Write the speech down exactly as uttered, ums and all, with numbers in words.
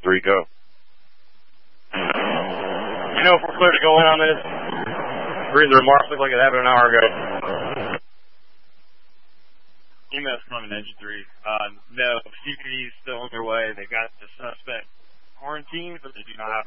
three, go. You know if we're clear to go in on this? Reading the remarks look like it happened an hour ago. Emails coming, Engine three. Uh, no, C P D is still on their way. They got the suspect quarantined, but they do not have